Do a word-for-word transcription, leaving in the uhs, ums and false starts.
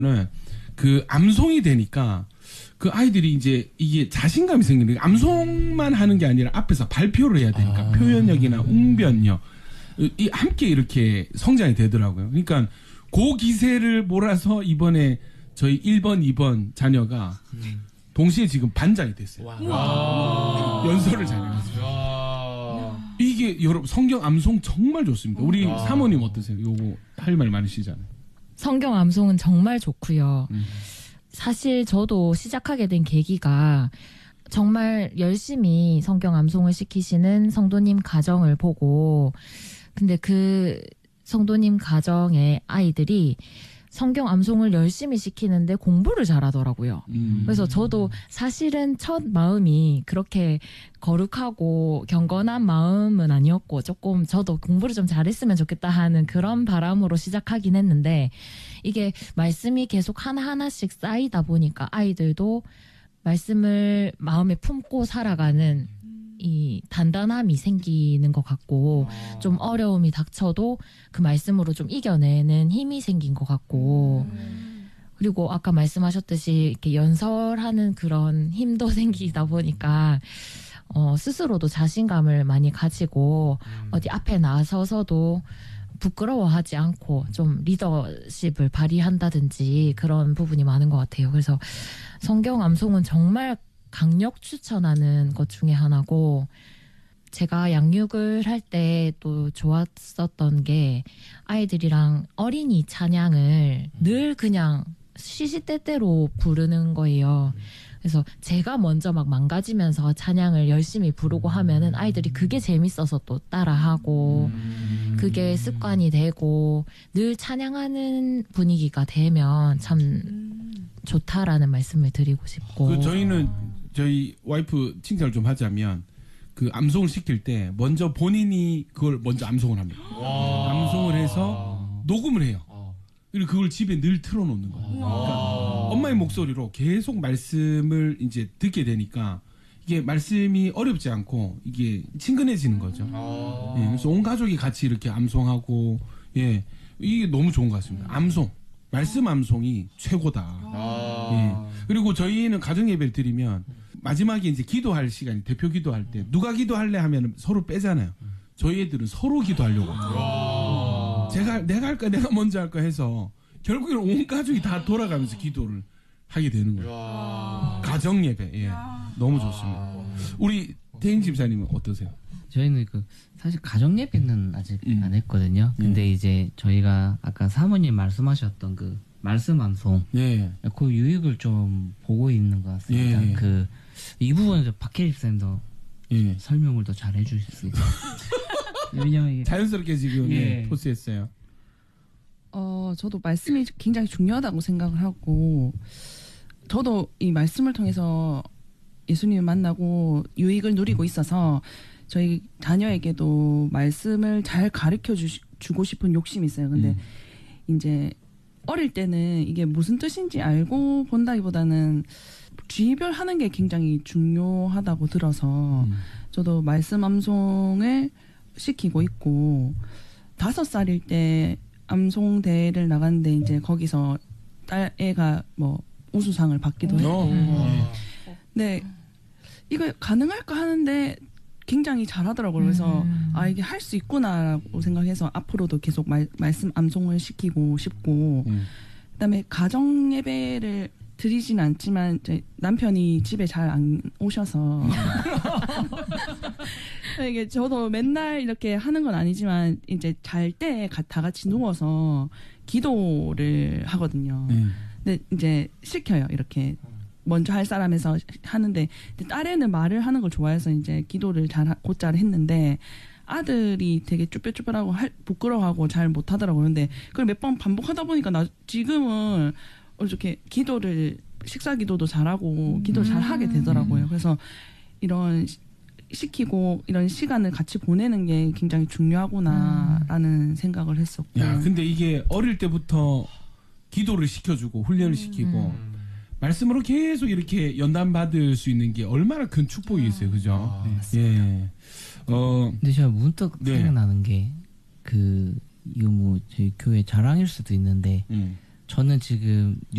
네, 그 암송이 되니까 그 아이들이 이제 이게 자신감이 생기는 게 암송만 하는 게 아니라 앞에서 발표를 해야 되니까 아. 표현력이나 웅변력 이 함께 이렇게 성장이 되더라고요. 그러니까 그 기세를 몰아서 이번에 저희 일 번, 이 번 자녀가 음. 동시에 지금 반장이 됐어요. 와. 연설을 잘해가지고. 이게 여러분 성경 암송 정말 좋습니다. 우리 와. 사모님 어떠세요? 요거 할 말 많으시잖아요. 성경 암송은 정말 좋고요. 음. 사실 저도 시작하게 된 계기가 정말 열심히 성경 암송을 시키시는 성도님 가정을 보고 근데 그 성도님 가정의 아이들이 성경 암송을 열심히 시키는데 공부를 잘하더라고요. 음. 그래서 저도 사실은 첫 마음이 그렇게 거룩하고 경건한 마음은 아니었고 조금 저도 공부를 좀 잘했으면 좋겠다 하는 그런 바람으로 시작하긴 했는데 이게 말씀이 계속 하나하나씩 쌓이다 보니까 아이들도 말씀을 마음에 품고 살아가는 이 단단함이 생기는 것 같고 아. 좀 어려움이 닥쳐도 그 말씀으로 좀 이겨내는 힘이 생긴 것 같고 음. 그리고 아까 말씀하셨듯이 이렇게 연설하는 그런 힘도 생기다 보니까 어, 스스로도 자신감을 많이 가지고 음. 어디 앞에 나서서도 부끄러워하지 않고 좀 리더십을 발휘한다든지 그런 부분이 많은 것 같아요. 그래서 성경 암송은 정말 강력 추천하는 것 중에 하나고 제가 양육을 할 때 또 좋았었던 게 아이들이랑 어린이 찬양을 늘 그냥 시시때때로 부르는 거예요. 그래서 제가 먼저 막 망가지면서 찬양을 열심히 부르고 하면은 아이들이 그게 재밌어서 또 따라하고 그게 습관이 되고 늘 찬양하는 분위기가 되면 참 좋다라는 말씀을 드리고 싶고. 그 저희는 저희 와이프 칭찬을 좀 하자면 그 암송을 시킬 때 먼저 본인이 그걸 먼저 암송을 합니다. 와. 암송을 해서 녹음을 해요. 그리고 그걸 집에 늘 틀어놓는 거예요. 그러니까 엄마의 목소리로 계속 말씀을 이제 듣게 되니까 이게 말씀이 어렵지 않고 이게 친근해지는 거죠. 예, 그래서 온 가족이 같이 이렇게 암송하고 예, 이게 너무 좋은 것 같습니다. 암송, 말씀 암송이 최고다. 예. 그리고 저희는 가정 예배를 드리면 마지막에 이제 기도할 시간이 대표 기도할 때 누가 기도할래 하면 서로 빼잖아요. 저희 애들은 서로 기도하려고 해요. 제가 내가 할까 내가 먼저 할까 해서 결국에는 온 가족이 다 돌아가면서 기도를 하게 되는 거예요. 가정 예배 예. 너무 좋습니다. 우리 태인 집사님은 어떠세요? 저희는 그 사실 가정 예배는 아직 음. 안 했거든요. 근데 예. 이제 저희가 아까 사모님 말씀하셨던 그 말씀 암송 예. 그 유익을 좀 보고 있는 것 같습니다. 예. 그 이 부분은 박혜리 집사님도 예. 설명을 더 잘 해주실 수 있어요. 왜냐면 이게 자연스럽게 지금 예. 포스했어요. 어, 저도 말씀이 굉장히 중요하다고 생각을 하고 저도 이 말씀을 통해서 예수님을 만나고 유익을 누리고 있어서 저희 자녀에게도 말씀을 잘 가르쳐 주, 주고 싶은 욕심이 있어요. 근데 음. 이제 어릴 때는 이게 무슨 뜻인지 알고 본다기보다는 주의별하는 게 굉장히 중요하다고 들어서 음. 저도 말씀 암송을 시키고 있고 다섯 살일 때 암송 대회를 나갔는데 이제 거기서 딸 애가 뭐 우수상을 받기도 했고 음. 네 이거 가능할까 하는데 굉장히 잘하더라고요. 그래서 음. 아 이게 할 수 있구나라고 생각해서 앞으로도 계속 말, 말씀 암송을 시키고 싶고 음. 그다음에 가정 예배를 드리진 않지만 이제 남편이 집에 잘 안 오셔서 이게 저도 맨날 이렇게 하는 건 아니지만 이제 잘 때 다 같이 누워서 기도를 하거든요. 음. 근데 이제 시켜요. 이렇게 먼저 할 사람에서 하는데 딸애는 말을 하는 걸 좋아해서 이제 기도를 잘 곧잘 했는데 아들이 되게 쭈뼛쭈뼛하고 할, 부끄러워하고 잘 못하더라고요. 근데 그걸 몇 번 반복하다 보니까 나 지금은 이렇게 기도를 식사 기도도 잘하고 기도를 잘 하게 되더라고요. 그래서 이런 시키고 이런 시간을 같이 보내는 게 굉장히 중요하구나라는 음. 생각을 했었고. 야, 근데 이게 어릴 때부터 기도를 시켜주고 훈련을 시키고 음. 말씀으로 계속 이렇게 연단 받을 수 있는 게 얼마나 큰 축복이 있어요, 그죠? 아, 예. 어. 근데 제가 문득 생각나는 게 그 이거 뭐 저희 교회 자랑일 수도 있는데. 음. 저는 지금